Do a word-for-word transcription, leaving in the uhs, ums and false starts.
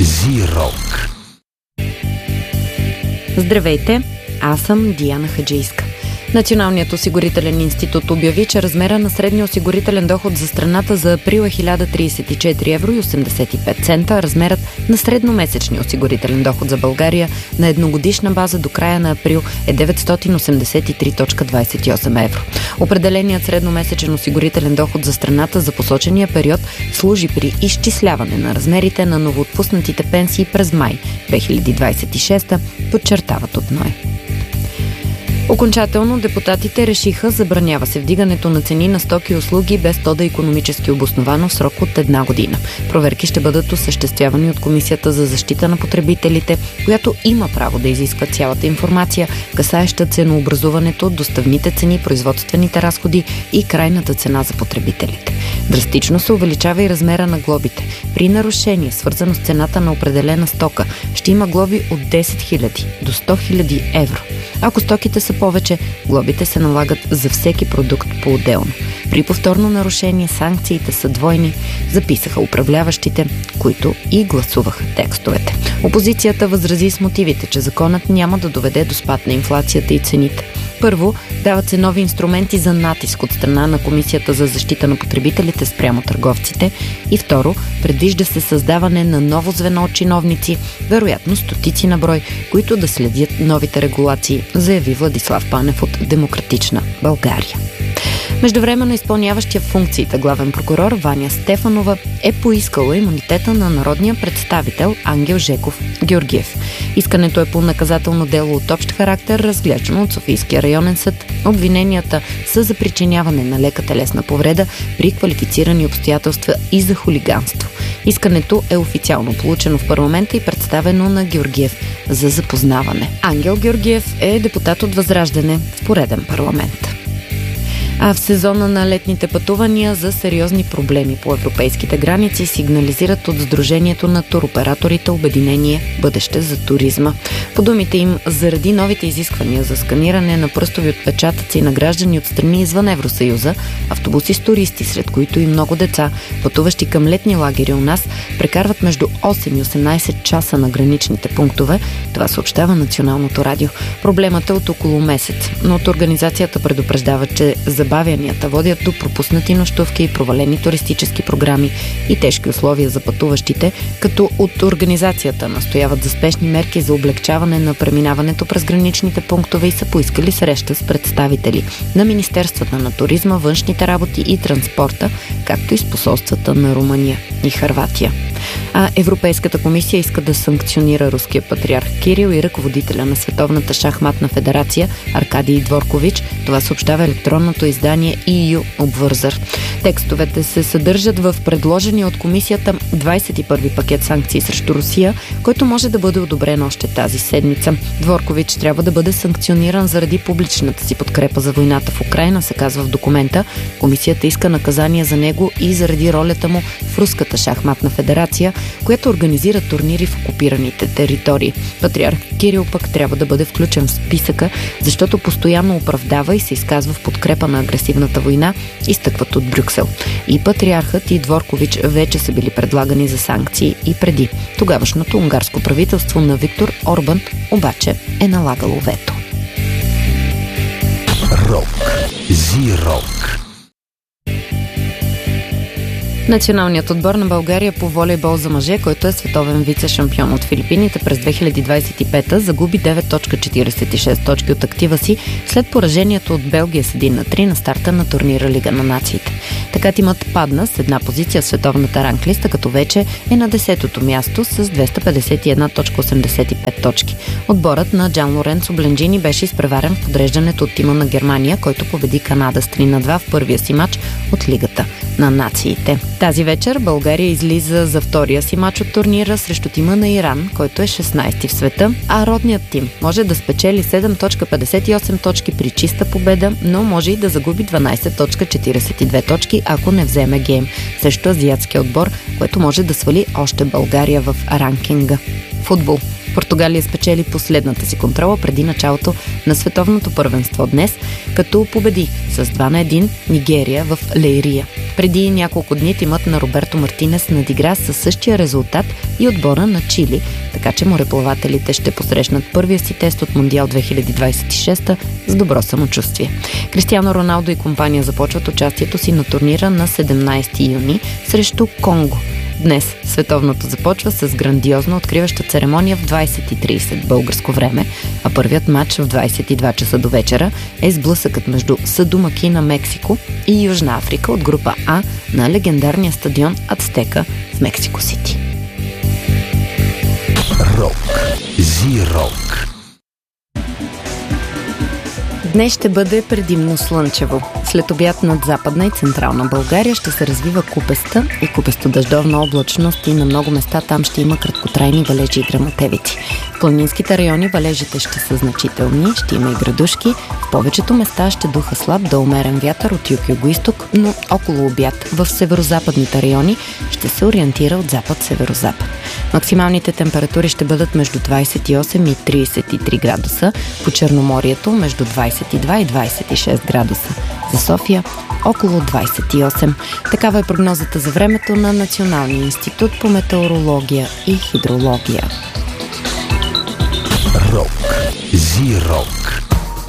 Зирок. Здравейте, аз съм Диана Хаджийска. Националният осигурителен институт обяви, че размера на средния осигурителен доход за страната за април е хиляда тридесет и четири евро и осемдесет и пет цента, а размерът на средномесечния осигурителен доход за България на едногодишна база до края на април е деветстотин осемдесет и три цяло двадесет и осем евро. Определеният средномесечен осигурителен доход за страната за посочения период служи при изчисляване на размерите на новоотпуснатите пенсии през май две хиляди двадесет и шеста, подчертават от НОИ. Окончателно депутатите решиха, забранява се вдигането на цени на стоки и услуги без то да е икономически обосновано в срок от една година. Проверки ще бъдат осъществявани от Комисията за защита на потребителите, която има право да изисква цялата информация, касаеща ценообразуването, доставните цени, производствените разходи и крайната цена за потребителите. Драстично се увеличава и размера на глобите. При нарушение, свързано с цената на определена стока, ще има глоби от десет хиляди до сто хиляди евро. Ако стоките са повече, глобите се налагат за всеки продукт по-отделно. При повторно нарушение санкциите са двойни, записаха управляващите, които и гласуваха текстовете. Опозицията възрази с мотивите, че законът няма да доведе до спад на инфлацията и цените. Първо, дават се нови инструменти за натиск от страна на Комисията за защита на потребителите спрямо търговците и второ, предвижда се създаване на ново звено от чиновници, вероятно стотици на брой, които да следят новите регулации, заяви Владислав Панев от Демократична България. Междувременно изпълняващия функциите главен прокурор Ваня Стефанова е поискала имунитета на народния представител Ангел Жеков Георгиев. Искането е по наказателно дело от общ характер, разглеждано от Софийския районен съд. Обвиненията са за причиняване на лека телесна повреда при квалифицирани обстоятелства и за хулиганство. Искането е официално получено в парламента и представено на Георгиев за запознаване. Ангел Георгиев е депутат от Възраждане в пореден парламент. А в сезона на летните пътувания за сериозни проблеми по европейските граници сигнализират от Сдружението на туроператорите Обединение Бъдеще за туризма. По думите им, заради новите изисквания за сканиране на пръстови отпечатъци на граждани от страни извън Евросъюза, автобуси с туристи, сред които и много деца, пътуващи към летни лагери у нас, прекарват между осем и осемнадесет часа на граничните пунктове. Това съобщава Националното радио. Проблемът е от около месец, но от организацията предупреждават, че забавянията водят до пропуснати нощувки, провалени туристически програми и тежки условия за пътуващите, като от организацията настояват за спешни мерки за облегчаване на преминаването през граничните пунктове и са поискали среща с представители на Министерствата на туризма, външните работи и транспорта, както и с посолствата на Румъния и Хърватия. А Европейската комисия иска да санкционира руския патриарх Кирил и ръководителя на Световната шахматна федерация Аркадий Дворкович. Това съобщава електронното издание и ю Observer. Текстовете се съдържат в предложения от комисията двадесет и първи пакет санкции срещу Русия, който може да бъде одобрен още тази седмица. Дворкович трябва да бъде санкциониран заради публичната си подкрепа за войната в Украйна, се казва в документа. Комисията иска наказание за него и заради ролята му в Руската шахматна федерация, която организира турнири в окупираните територии. Патриарх Кирил пък трябва да бъде включен в списъка, защото постоянно оправдава и се изказва в подкрепа на агресивната война, изтъкват от Брюксел. И патриархът и Дворкович вече са били предлагани за санкции и преди. Тогавашното унгарско правителство на Виктор Орбан обаче е налагало вето. Рок. Зирок. Националният отбор на България по волейбол за мъже, който е световен вице-шампион от Филипините през две хиляди двадесет и пета, загуби девет цяло четиридесет и шест точки от актива си след поражението от Белгия с един на три на старта на турнира Лига на нациите. Така тимът падна с една позиция в световната ранглиста, като вече е на десетото място с двеста петдесет и една цяло осемдесет и пет точки. Отборът на Джан Лоренцо Бленджини беше изпреварен в подреждането от тима на Германия, който победи Канада с три на два в първия си мач от Лигата на нациите. Тази вечер България излиза за втория си мач от турнира срещу тима на Иран, който е шестнадесети в света, а родният тим може да спечели седем цяло петдесет и осем точки при чиста победа, но може и да загуби дванадесет цяло четиридесет и две точки, ако не вземе гейм срещу азиатския отбор, което може да свали още България в ранкинга. Футбол. Португалия спечели последната си контрола преди началото на световното първенство днес, като победи с два на едно Нигерия в Лейрия. Преди няколко дни тимът на Роберто Мартинес надигра със същия резултат и отбора на Чили, така че мореплавателите ще посрещнат първия си тест от Мондиал две хиляди двадесет и шеста с добро самочувствие. Кристиано Роналдо и компания започват участието си на турнира на седемнадесети юни срещу Конго. Днес световното започва с грандиозна откриваща церемония в двадесет и тридесет българско време, а първият матч в двадесет и два часа до вечера е сблъсъкът между съдомакина Мексико и Южна Африка от група А на легендарния стадион Ацтека в Мексико Сити. Рок. Зи-рок. Днес ще бъде предимно слънчево. След обяд над Западна и Централна България ще се развива купеста и купесто-дъждовна облачност и на много места там ще има краткотрайни валежи и гръмотевици. В планинските райони валежите ще са значителни, ще има и градушки. В повечето места ще духа слаб до умерен вятър от юг-югоизток, но около обяд в северозападните райони ще се ориентира от запад-северозапад. Максималните температури ще бъдат между двадесет и осем и тридесет и три градуса, по Черноморието между двадесет и два и двадесет и шест градуса. За София около двадесет и осем. Такава е прогнозата за времето на Националния институт по метеорология и хидрология. Рок. Зи-рок.